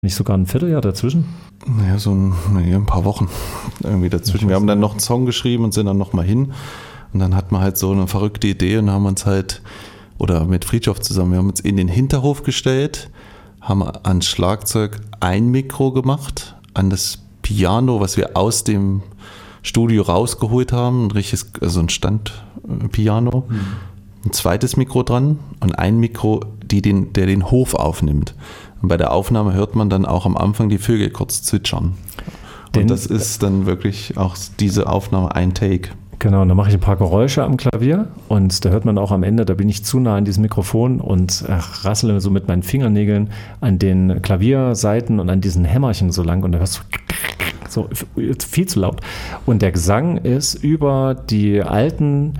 Nicht sogar ein Vierteljahr dazwischen? Naja, ein paar Wochen irgendwie dazwischen. Wir haben dann noch einen Song geschrieben und sind dann nochmal hin. Und dann hat man halt so eine verrückte Idee und haben uns halt, oder mit Fritjof zusammen, wir haben uns in den Hinterhof gestellt, haben ans Schlagzeug ein Mikro gemacht, an das Piano, was wir aus dem Studio rausgeholt haben, ein richtiges, also ein Standpiano, ein zweites Mikro dran und ein Mikro, der den Hof aufnimmt. Und bei der Aufnahme hört man dann auch am Anfang die Vögel kurz zwitschern. Und das ist dann wirklich auch diese Aufnahme ein Take. Genau, und da mache ich ein paar Geräusche am Klavier und da hört man auch am Ende, da bin ich zu nah an diesem Mikrofon und rassele so mit meinen Fingernägeln an den Klavierseiten und an diesen Hämmerchen so lang und da hörst du so viel zu laut. Und der Gesang ist über die alten,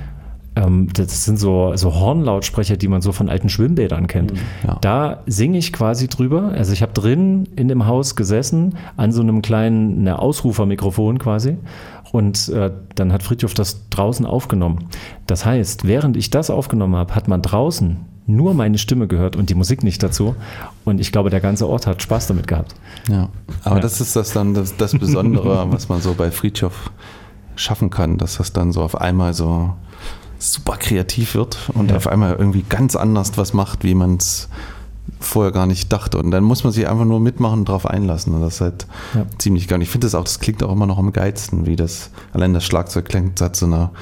das sind so Hornlautsprecher, die man so von alten Schwimmbädern kennt. Ja. Da singe ich quasi drüber. Also ich habe drin in dem Haus gesessen, an so einem kleinen Ausrufermikrofon quasi. Und dann hat Fritjof das draußen aufgenommen. Das heißt, während ich das aufgenommen habe, hat man draußen nur meine Stimme gehört und die Musik nicht dazu. Und ich glaube, der ganze Ort hat Spaß damit gehabt. Ja, aber das ist das Besondere, was man so bei Fritjof schaffen kann, dass das dann so auf einmal so super kreativ wird und auf einmal irgendwie ganz anders was macht, wie man es vorher gar nicht dachte. Und dann muss man sich einfach nur mitmachen und drauf einlassen. Und das ist halt ziemlich geil. Und ich finde das klingt auch immer noch am geilsten, wie das, allein das Schlagzeug klingt, das hat eine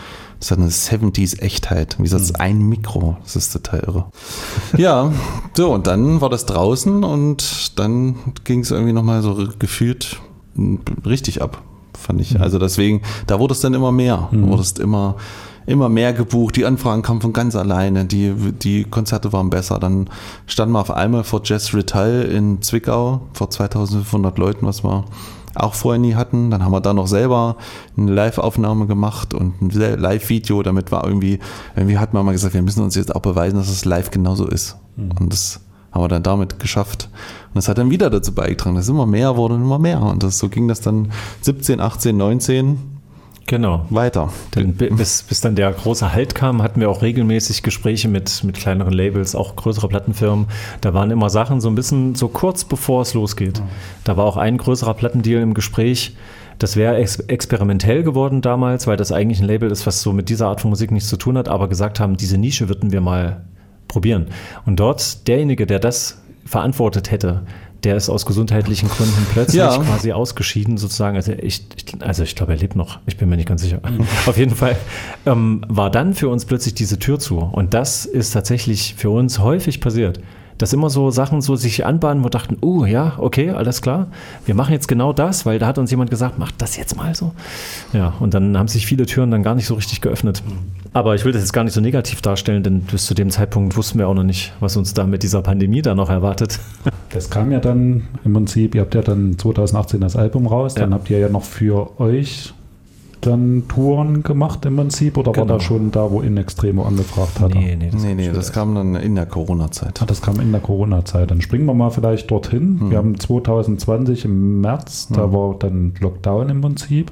70s Echtheit. Wie gesagt, das ist ein Mikro. Das ist total irre. Ja, so, und dann war das draußen und dann ging es irgendwie nochmal so gefühlt richtig ab, fand ich. Also deswegen, da wurde es dann immer mehr. Wurde es immer mehr gebucht, die Anfragen kamen von ganz alleine, die Konzerte waren besser. Dann standen wir auf einmal vor Jazz Rital in Zwickau, vor 2500 Leuten, was wir auch vorher nie hatten. Dann haben wir da noch selber eine Live-Aufnahme gemacht und ein Live-Video, damit war irgendwie hat man mal gesagt, wir müssen uns jetzt auch beweisen, dass es live genauso ist. Und das haben wir dann damit geschafft. Und das hat dann wieder dazu beigetragen, dass es immer mehr wurde und immer mehr. Und so ging das dann 17, 18, 19 Genau. Weiter. Denn bis dann der große Halt kam, hatten wir auch regelmäßig Gespräche mit kleineren Labels, auch größere Plattenfirmen. Da waren immer Sachen so ein bisschen so kurz bevor es losgeht. Da war auch ein größerer Plattendeal im Gespräch. Das wäre experimentell geworden damals, weil das eigentlich ein Label ist, was so mit dieser Art von Musik nichts zu tun hat, aber gesagt haben, diese Nische würden wir mal probieren. Und dort derjenige, der das verantwortet hätte, der ist aus gesundheitlichen Gründen plötzlich quasi ausgeschieden sozusagen. Also ich glaube, er lebt noch. Ich bin mir nicht ganz sicher. Auf jeden Fall war dann für uns plötzlich diese Tür zu. Und das ist tatsächlich für uns häufig passiert. Dass immer so Sachen so sich anbahnen, wo wir dachten, ja, okay, alles klar. Wir machen jetzt genau das, weil da hat uns jemand gesagt, macht das jetzt mal so. Ja, und dann haben sich viele Türen dann gar nicht so richtig geöffnet. Aber ich will das jetzt gar nicht so negativ darstellen, denn bis zu dem Zeitpunkt wussten wir auch noch nicht, was uns da mit dieser Pandemie da noch erwartet. Das kam ja dann im Prinzip, ihr habt ja dann 2018 das Album raus, dann habt ihr ja noch für euch dann Touren gemacht im Prinzip, oder war da schon da, wo In Extremo angefragt hat? Nee, das kam dann in der Corona-Zeit. Das kam in der Corona-Zeit. Dann springen wir mal vielleicht dorthin. Wir haben 2020 im März, da war dann Lockdown im Prinzip.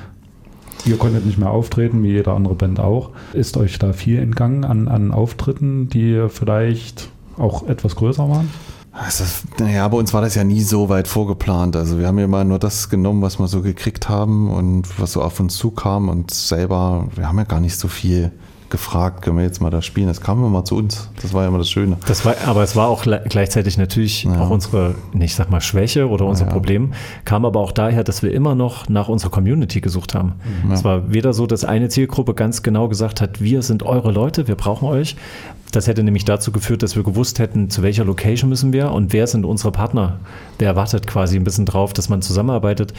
Ihr konntet nicht mehr auftreten, wie jede andere Band auch. Ist euch da viel entgangen an Auftritten, die vielleicht auch etwas größer waren? Bei uns war das ja nie so weit vorgeplant. Also wir haben ja mal nur das genommen, was wir so gekriegt haben und was so auf uns zukam und selber, wir haben ja gar nicht so viel gefragt, können wir jetzt mal da spielen. Das kam immer zu uns. Das war ja immer das Schöne. Aber es war auch gleichzeitig natürlich auch unsere, ich sag mal, Schwäche oder unser Problem, kam aber auch daher, dass wir immer noch nach unserer Community gesucht haben. Es war weder so, dass eine Zielgruppe ganz genau gesagt hat, wir sind eure Leute, wir brauchen euch. Das hätte nämlich dazu geführt, dass wir gewusst hätten, zu welcher Location müssen wir und wer sind unsere Partner. Wer wartet quasi ein bisschen drauf, dass man zusammenarbeitet.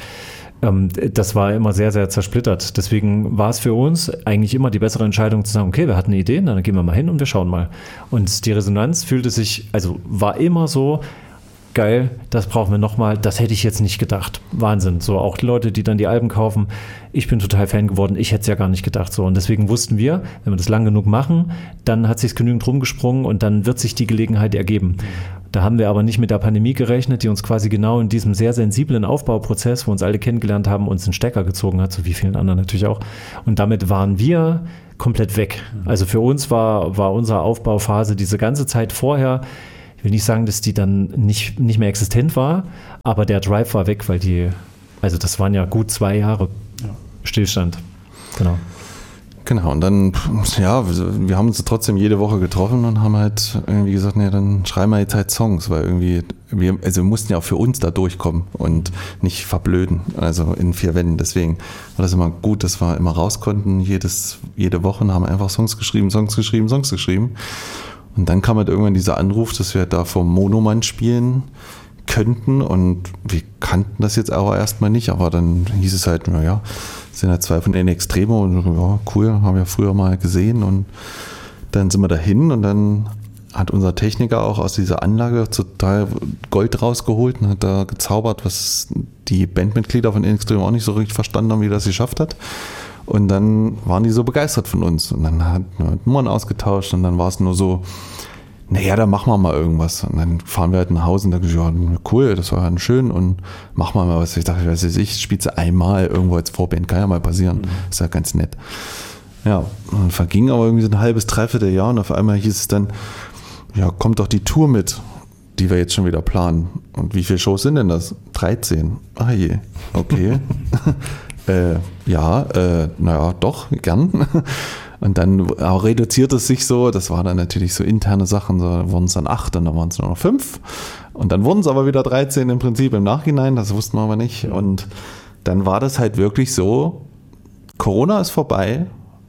Das war immer sehr, sehr zersplittert. Deswegen war es für uns eigentlich immer die bessere Entscheidung zu sagen, okay, wir hatten eine Idee, dann gehen wir mal hin und wir schauen mal. Und die Resonanz war immer so, geil, das brauchen wir nochmal, das hätte ich jetzt nicht gedacht. Wahnsinn. So auch die Leute, die dann die Alben kaufen, ich bin total Fan geworden, ich hätte es ja gar nicht gedacht. So. Und deswegen wussten wir, wenn wir das lang genug machen, dann hat es sich genügend rumgesprungen und dann wird sich die Gelegenheit ergeben. Da haben wir aber nicht mit der Pandemie gerechnet, die uns quasi genau in diesem sehr sensiblen Aufbauprozess, wo uns alle kennengelernt haben, uns einen Stecker gezogen hat, so wie vielen anderen natürlich auch. Und damit waren wir komplett weg. Also für uns war unsere Aufbauphase diese ganze Zeit vorher, ich will nicht sagen, dass die dann nicht mehr existent war, Aber der Drive war weg, weil also das waren ja gut 2 Jahre Stillstand. Genau. Genau, und dann, ja, wir haben uns trotzdem jede Woche getroffen und haben halt irgendwie gesagt, nee, dann schreiben wir jetzt halt Songs, weil irgendwie, wir mussten ja auch für uns da durchkommen und nicht verblöden, also in 4 Wänden. Deswegen war das immer gut, dass wir immer raus konnten, jede Woche haben wir einfach Songs geschrieben. Und dann kam halt irgendwann dieser Anruf, dass wir da vom Monomann spielen könnten und wir kannten das jetzt aber erstmal nicht, aber dann hieß es halt, naja, sind halt 2 von den Extremo und ja, cool, haben wir früher mal gesehen und dann sind wir dahin und dann hat unser Techniker auch aus dieser Anlage total Gold rausgeholt und hat da gezaubert, was die Bandmitglieder von Extremo auch nicht so richtig verstanden haben, wie das geschafft hat. Und dann waren die so begeistert von uns und dann hat man Nummern ausgetauscht und dann war es nur so, naja, da machen wir mal irgendwas. Und dann fahren wir halt nach Hause und da gesagt, ja, cool, das war halt schön und machen wir mal was. Ich dachte, ich spiele sie einmal irgendwo als Vorband, kann ja mal passieren. Ist ja ganz nett. Ja, und verging aber irgendwie so ein halbes, dreiviertel Jahr und auf einmal hieß es dann, ja, kommt doch die Tour mit, die wir jetzt schon wieder planen. Und wie viele Shows sind denn das? 13. Ah je, okay. Naja, doch, gern. Und dann auch reduziert es sich so, das war dann natürlich so interne Sachen, so wurden es dann 8 und dann waren es nur noch 5 und dann wurden es aber wieder 13 im Prinzip im Nachhinein, das wussten wir aber nicht und dann war das halt wirklich so, Corona ist vorbei,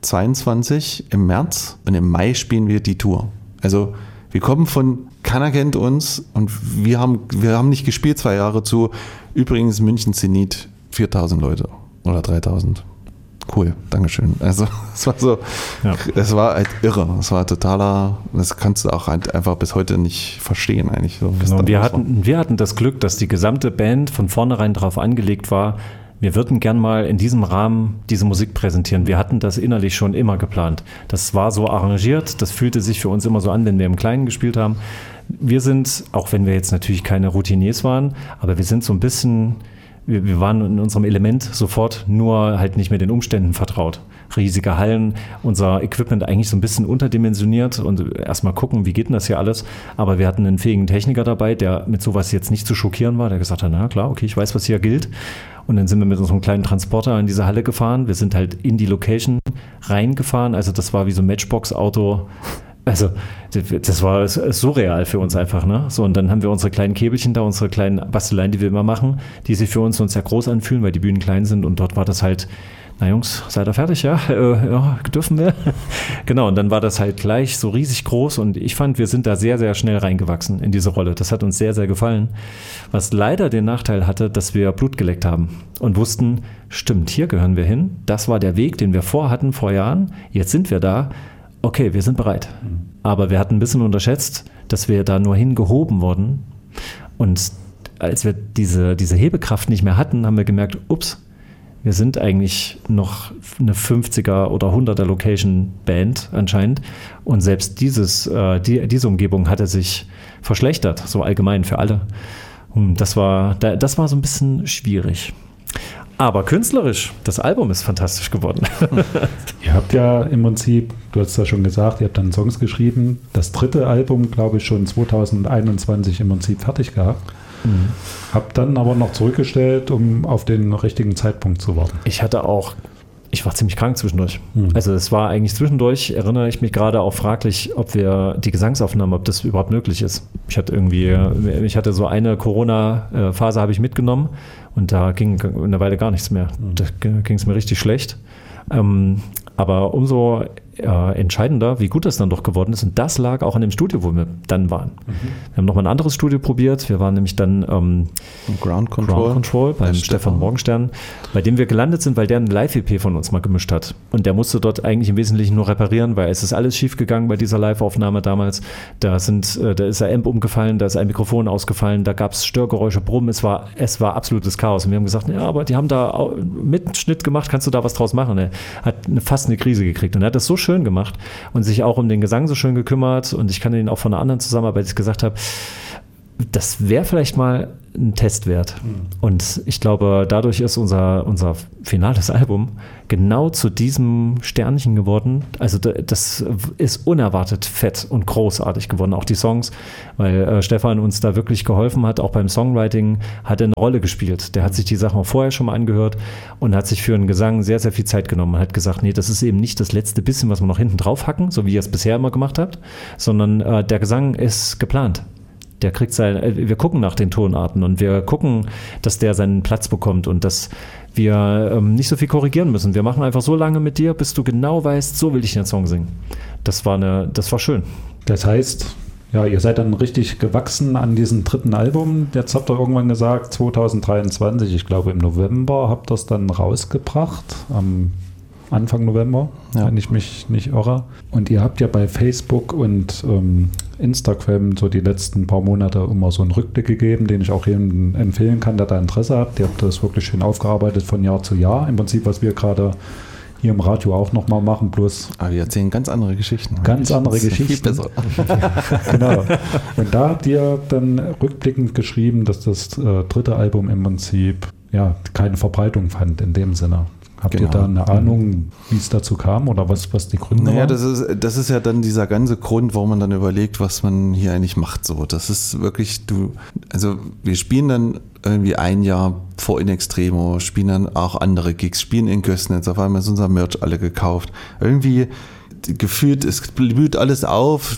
22 im März und im Mai spielen wir die Tour. Also wir kommen von, keiner kennt uns und wir haben nicht gespielt 2 Jahre zu, übrigens München Zenit 4.000 Leute oder 3.000. Cool, Dankeschön. Also es war so, es war halt irre. Es war totaler, das kannst du auch halt einfach bis heute nicht verstehen eigentlich. So, genau, wir hatten das Glück, dass die gesamte Band von vornherein darauf angelegt war, wir würden gern mal in diesem Rahmen diese Musik präsentieren. Wir hatten das innerlich schon immer geplant. Das war so arrangiert, das fühlte sich für uns immer so an, wenn wir im Kleinen gespielt haben. Wir sind, auch wenn wir jetzt natürlich keine Routiniers waren, aber wir sind so ein bisschen... Wir waren in unserem Element sofort, nur halt nicht mit den Umständen vertraut. Riesige Hallen, unser Equipment eigentlich so ein bisschen unterdimensioniert und erstmal gucken, wie geht denn das hier alles. Aber wir hatten einen fähigen Techniker dabei, der mit sowas jetzt nicht zu schockieren war, der gesagt hat, na klar, okay, ich weiß, was hier gilt. Und dann sind wir mit unserem kleinen Transporter in diese Halle gefahren. Wir sind halt in die Location reingefahren. Also das war wie so ein Matchbox-Auto. Also das war surreal für uns einfach, ne? So, und dann haben wir unsere kleinen Käbelchen da, unsere kleinen Basteleien, die wir immer machen, die sich für uns sehr groß anfühlen, weil die Bühnen klein sind und dort war das halt, na Jungs, seid ihr fertig, ja? Ja, dürfen wir? Genau, und dann war das halt gleich so riesig groß und ich fand, wir sind da sehr, sehr schnell reingewachsen in diese Rolle. Das hat uns sehr, sehr gefallen. Was leider den Nachteil hatte, dass wir Blut geleckt haben und wussten, stimmt, hier gehören wir hin. Das war der Weg, den wir vorhatten vor Jahren. Jetzt sind wir da. Okay, wir sind bereit. Aber wir hatten ein bisschen unterschätzt, dass wir da nur hingehoben wurden. Und als wir diese Hebekraft nicht mehr hatten, haben wir gemerkt, ups, wir sind eigentlich noch eine 50er oder 100er Location-Band anscheinend. Und selbst diese Umgebung hatte sich verschlechtert, so allgemein für alle. Und das war so ein bisschen schwierig. Aber künstlerisch, das Album ist fantastisch geworden. Ihr habt ja im Prinzip, du hast ja schon gesagt, ihr habt dann Songs geschrieben. Das 3. Album, glaube ich, schon 2021 im Prinzip fertig gehabt. Mhm. Habt dann aber noch zurückgestellt, um auf den richtigen Zeitpunkt zu warten. Ich war ziemlich krank zwischendurch. Also es war eigentlich zwischendurch, erinnere ich mich gerade auch fraglich, ob wir die Gesangsaufnahmen, ob das überhaupt möglich ist. Ich hatte so eine Corona-Phase habe ich mitgenommen und da ging eine Weile gar nichts mehr. Da ging es mir richtig schlecht. Aber umso entscheidender, wie gut das dann doch geworden ist. Und das lag auch an dem Studio, wo wir dann waren. Wir haben nochmal ein anderes Studio probiert. Wir waren nämlich dann Ground Control beim Stefan Morgenstern, bei dem wir gelandet sind, weil der ein Live-EP von uns mal gemischt hat. Und der musste dort eigentlich im Wesentlichen nur reparieren, weil es ist alles schief gegangen bei dieser Live-Aufnahme damals. Da ist der Amp umgefallen, da ist ein Mikrofon ausgefallen, da gab es Störgeräusche, Brummen. Es war absolutes Chaos. Und wir haben gesagt, ja, aber die haben da Mitschnitt gemacht, kannst du da was draus machen? Er hat fast eine Krise gekriegt und er hat das so schön gemacht und sich auch um den Gesang so schön gekümmert und ich kann ihn auch von einer anderen Zusammenarbeit gesagt habe, das wäre vielleicht mal ein Testwert. Und ich glaube, dadurch ist unser finales Album genau zu diesem Sternchen geworden. Also das ist unerwartet fett und großartig geworden. Auch die Songs, weil Stefan uns da wirklich geholfen hat, auch beim Songwriting hat er eine Rolle gespielt. Der hat sich die Sachen auch vorher schon mal angehört und hat sich für einen Gesang sehr, sehr viel Zeit genommen. Er hat gesagt, nee, das ist eben nicht das letzte bisschen, was wir noch hinten drauf hacken, so wie ihr es bisher immer gemacht habt, sondern der Gesang ist geplant. Der kriegt wir gucken nach den Tonarten und wir gucken, dass der seinen Platz bekommt und dass wir nicht so viel korrigieren müssen. Wir machen einfach so lange mit dir, bis du genau weißt, so will ich den Song singen. Das war schön. Das heißt, ja, ihr seid dann richtig gewachsen an diesem dritten Album. Jetzt habt ihr irgendwann gesagt, 2023, ich glaube im November, habt ihr es dann rausgebracht, am Anfang November, wenn ich mich nicht irre. Und ihr habt ja bei Facebook und Instagram so die letzten paar Monate immer so einen Rückblick gegeben, den ich auch jedem empfehlen kann, der da Interesse hat. Ihr habt das wirklich schön aufgearbeitet von Jahr zu Jahr. Im Prinzip, was wir gerade hier im Radio auch nochmal machen, bloß... Aber wir erzählen ganz andere Geschichten. Ganz andere Geschichten. Viel besser. Genau. Und da habt ihr dann rückblickend geschrieben, dass das dritte Album im Prinzip ja keine Verbreitung fand in dem Sinne. Habt ihr da eine Ahnung, wie es dazu kam oder was die Gründe waren? Das ist ja dann dieser ganze Grund, warum man dann überlegt, was man hier eigentlich macht. So, das ist wirklich, also wir spielen dann irgendwie ein Jahr vor In Extremo, spielen dann auch andere Gigs, spielen in Gößnitz, auf einmal ist unser Merch alle gekauft. Irgendwie gefühlt, es blüht alles auf,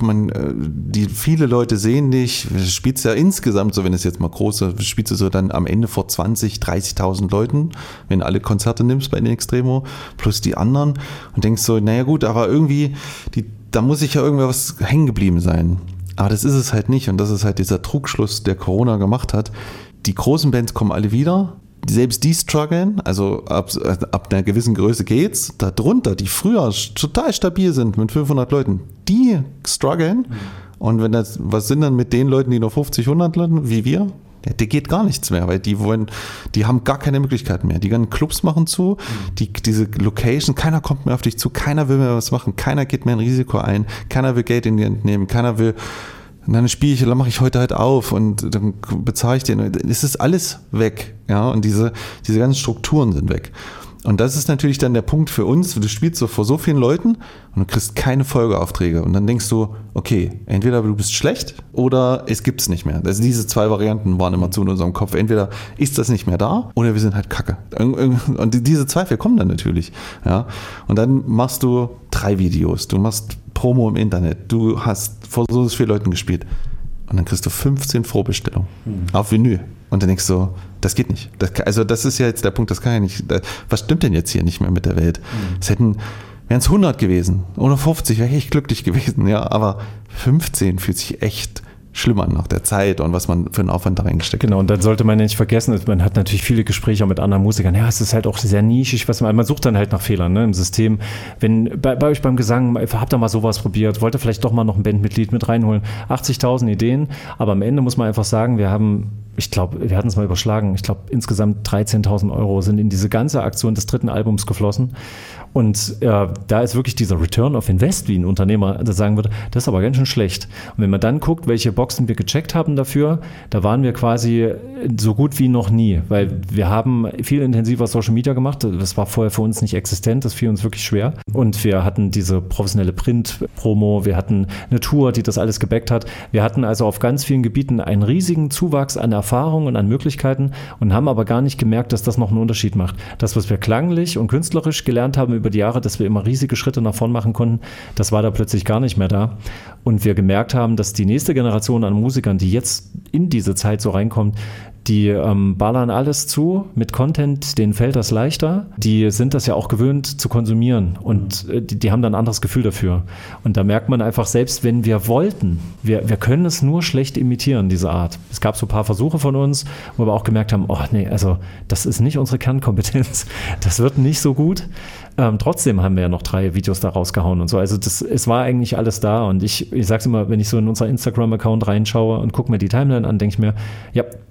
viele Leute sehen dich, du spielst ja insgesamt, so wenn es jetzt mal große, spielst du so dann am Ende vor 20.000, 30.000 Leuten, wenn du alle Konzerte nimmst bei In Extremo, plus die anderen und denkst so, naja gut, aber irgendwie, da muss sich ja irgendwas hängen geblieben sein. Aber das ist es halt nicht und das ist halt dieser Trugschluss, der Corona gemacht hat. Die großen Bands kommen alle wieder, selbst die strugglen, also ab einer gewissen Größe geht's. Darunter, die früher total stabil sind mit 500 Leuten, die strugglen. Und was sind dann mit den Leuten, die nur 50, 100 Leuten, wie wir? Ja, die geht gar nichts mehr, weil die haben gar keine Möglichkeiten mehr. Die ganzen Clubs machen zu, diese Location, keiner kommt mehr auf dich zu, keiner will mehr was machen, keiner geht mehr ein Risiko ein, keiner will Geld in die Hand nehmen, keiner will... Und dann mache ich heute halt auf und dann bezahle ich den. Es ist alles weg, ja, und diese ganzen Strukturen sind weg. Und das ist natürlich dann der Punkt für uns, du spielst so vor so vielen Leuten und du kriegst keine Folgeaufträge. Und dann denkst du, okay, entweder du bist schlecht oder es gibt's nicht mehr. Also diese zwei Varianten waren immer zu in unserem Kopf. Entweder ist das nicht mehr da oder wir sind halt kacke. Und diese Zweifel kommen dann natürlich, ja. Und dann machst du 3 Videos, du machst Promo im Internet, du hast vor so vielen Leuten gespielt und dann kriegst du 15 Vorbestellungen auf Vinyl und dann denkst du, das geht nicht. Das ist ja jetzt der Punkt, das kann ja nicht, was stimmt denn jetzt hier nicht mehr mit der Welt? Wären es 100 gewesen oder 50, wäre ich echt glücklich gewesen, ja, aber 15 fühlt sich echt schlimm an nach der Zeit und was man für einen Aufwand da reingesteckt hat. Genau, und dann sollte man ja nicht vergessen, man hat natürlich viele Gespräche auch mit anderen Musikern. Ja, es ist halt auch sehr nischig, man sucht dann halt nach Fehlern, ne, im System. Wenn bei euch beim Gesang, habt ihr mal sowas probiert, wollt ihr vielleicht doch mal noch ein Bandmitglied mit reinholen, 80.000 Ideen, aber am Ende muss man einfach sagen, wir hatten es mal überschlagen, ich glaube insgesamt 13.000 € sind in diese ganze Aktion des dritten Albums geflossen. Und da ist wirklich dieser Return of Invest, wie ein Unternehmer das sagen würde, das ist aber ganz schön schlecht. Und wenn man dann guckt, welche Boxen wir gecheckt haben dafür, da waren wir quasi so gut wie noch nie, weil wir haben viel intensiver Social Media gemacht. Das war vorher für uns nicht existent, das fiel uns wirklich schwer. Und wir hatten diese professionelle Print-Promo, wir hatten eine Tour, die das alles gebackt hat. Wir hatten also auf ganz vielen Gebieten einen riesigen Zuwachs an Erfahrung und an Möglichkeiten und haben aber gar nicht gemerkt, dass das noch einen Unterschied macht. Das, was wir klanglich und künstlerisch gelernt haben über die Jahre, dass wir immer riesige Schritte nach vorn machen konnten, das war da plötzlich gar nicht mehr da. Und wir gemerkt haben, dass die nächste Generation an Musikern, die jetzt in diese Zeit so reinkommt, die ballern alles zu mit Content, denen fällt das leichter. Die sind das ja auch gewöhnt zu konsumieren und die haben dann ein anderes Gefühl dafür. Und da merkt man einfach, selbst wenn wir wollten, wir können es nur schlecht imitieren, diese Art. Es gab so ein paar Versuche von uns, wo wir auch gemerkt haben, oh nee, also das ist nicht unsere Kernkompetenz. Das wird nicht so gut. Trotzdem haben wir ja noch 3 Videos da rausgehauen und so. Also es war eigentlich alles da und ich sag's immer, wenn ich so in unser Instagram-Account reinschaue und gucke mir die Timeline an, denke ich mir, ja, das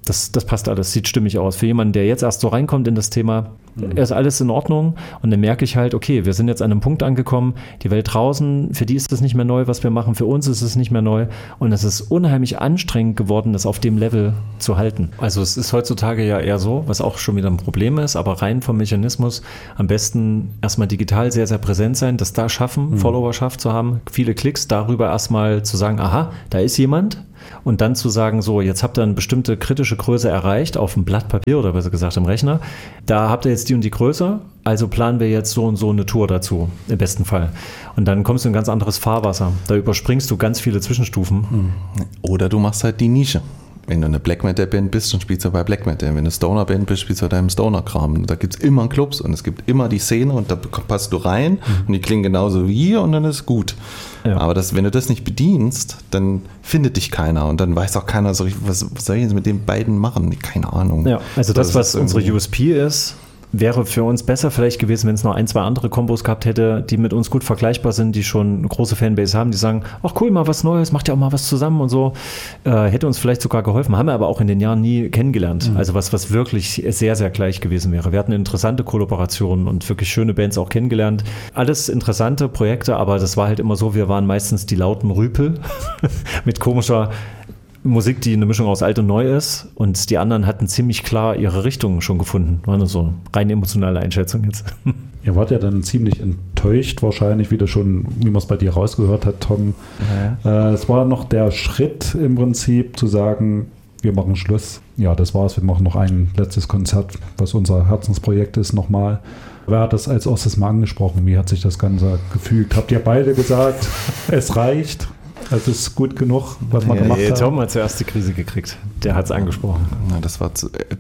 das passt alles, sieht stimmig aus. Für jemanden, der jetzt erst so reinkommt in das Thema, ist alles in Ordnung. Und dann merke ich halt, okay, wir sind jetzt an einem Punkt angekommen, die Welt draußen, für die ist es nicht mehr neu, was wir machen, für uns ist es nicht mehr neu. Und es ist unheimlich anstrengend geworden, das auf dem Level zu halten. Also es ist heutzutage ja eher so, was auch schon wieder ein Problem ist, aber rein vom Mechanismus am besten erstmal digital sehr, sehr präsent sein, das da schaffen, Followerschaft zu haben, viele Klicks, darüber erstmal zu sagen, aha, da ist jemand. Und dann zu sagen, so, jetzt habt ihr eine bestimmte kritische Größe erreicht auf dem Blatt Papier oder besser gesagt im Rechner. Da habt ihr jetzt die und die Größe, also planen wir jetzt so und so eine Tour dazu, im besten Fall. Und dann kommst du in ein ganz anderes Fahrwasser. Da überspringst du ganz viele Zwischenstufen. Oder du machst halt die Nische. Wenn du eine Black Metal Band bist, dann spielst du bei Black Metal. Wenn du eine Stoner Band bist, spielst du bei deinem Stoner-Kram. Da gibt es immer Clubs und es gibt immer die Szene und da passt du rein und die klingen genauso wie hier und dann ist es gut. Ja. Aber wenn du das nicht bedienst, dann findet dich keiner und dann weiß auch keiner so richtig, was soll ich jetzt mit den beiden machen? Keine Ahnung. Ja, also das was unsere USP ist, wäre für uns besser vielleicht gewesen, wenn es noch ein, zwei andere Kombos gehabt hätte, die mit uns gut vergleichbar sind, die schon eine große Fanbase haben, die sagen, ach cool, mal was Neues, macht ja auch mal was zusammen und so. Hätte uns vielleicht sogar geholfen, haben wir aber auch in den Jahren nie kennengelernt. Also was wirklich sehr, sehr gleich gewesen wäre. Wir hatten interessante Kollaborationen und wirklich schöne Bands auch kennengelernt. Alles interessante Projekte, aber das war halt immer so, wir waren meistens die lauten Rüpel mit komischer Musik, die eine Mischung aus alt und neu ist und die anderen hatten ziemlich klar ihre Richtung schon gefunden. War nur so rein emotionale Einschätzung jetzt. Ihr wart ja dann ziemlich enttäuscht wahrscheinlich, wie man es bei dir rausgehört hat, Tom. Ja. Es war noch der Schritt im Prinzip zu sagen, wir machen Schluss. Ja, das war's. Wir machen noch ein letztes Konzert, was unser Herzensprojekt ist, nochmal. Wer hat das als erstes mal angesprochen? Wie hat sich das Ganze gefügt? Habt ihr beide gesagt, es reicht? Es ist gut genug, was man gemacht hat. Tom hat zuerst die Krise gekriegt. Der hat es angesprochen. Ja, das war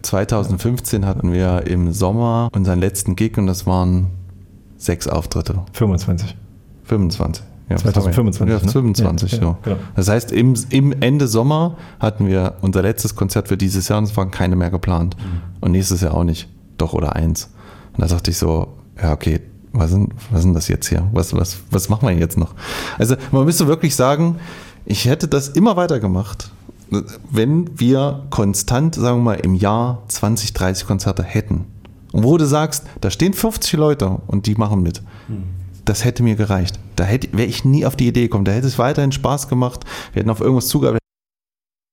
2015 hatten wir im Sommer unseren letzten Gig und das waren 6 Auftritte. 25. Ja, 2025. Ja, 25, ja, so. Genau. Das heißt, im Ende Sommer hatten wir unser letztes Konzert für dieses Jahr und es waren keine mehr geplant. Und nächstes Jahr auch nicht. Doch, oder 1. Und da dachte ich so, ja, okay, was sind das jetzt hier? Was machen wir jetzt noch? Also man müsste wirklich sagen, ich hätte das immer weiter gemacht, wenn wir konstant, sagen wir mal, im Jahr 20, 30 Konzerte hätten. Und wo du sagst, da stehen 50 Leute und die machen mit. Das hätte mir gereicht. Da wäre ich nie auf die Idee gekommen. Da hätte es weiterhin Spaß gemacht. Wir hätten auf irgendwas zugearbeitet.